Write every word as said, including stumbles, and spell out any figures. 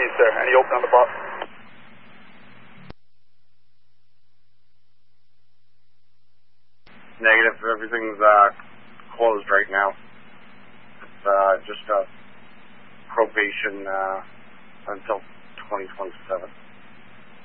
keys, sir. Any open on the box? Negative. Everything's uh, closed right now. It's uh, just a probation uh, until twenty twenty-seven.